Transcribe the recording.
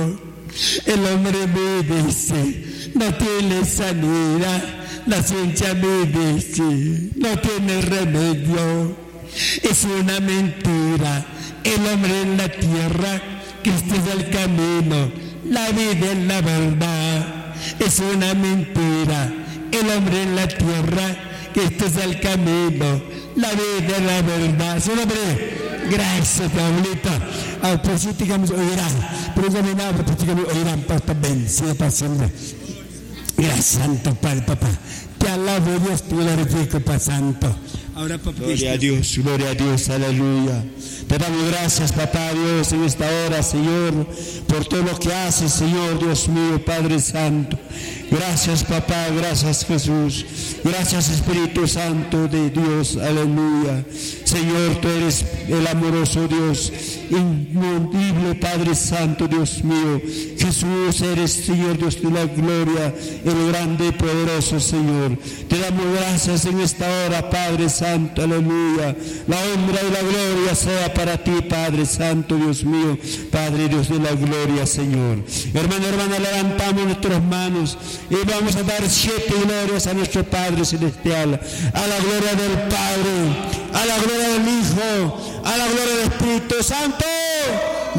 El hombre me dice, no tiene sanidad. La ciencia me dice, no tiene remedio. Es una mentira. El hombre en la tierra, Cristo es el camino, la vida es la verdad. Es una mentira. El hombre en la tierra, Cristo es el camino, la vida es la verdad. Su nombre. Grazie Paoletta. Poi ci oirán, pero ya no nada, pues oirán, porta ben, sia para siempre. Gracias, Santo Padre, papá. Te alabo, Dios, te glorifico, Padre Santo. Ahora, papá. Gloria a Dios, aleluya. Te damos gracias, papá Dios, en esta hora, Señor, por todo lo que haces, Señor, Dios mío, Padre Santo. Gracias, papá, gracias, Jesús. Gracias, Espíritu Santo de Dios, aleluya. Señor, tú eres el amoroso Dios, inmundible, Padre Santo, Dios mío. Jesús, eres, Señor, Dios de la gloria, el grande y poderoso, Señor. Te damos gracias en esta hora, Padre Santo, aleluya. La honra y la gloria sea para ti, Padre Santo, Dios mío, Padre Dios de la gloria, Señor. Hermana, levantamos nuestras manos y vamos a dar 7 glorias a nuestro Padre Celestial, a la gloria del Padre, a la gloria del Hijo, a la gloria del Espíritu Santo.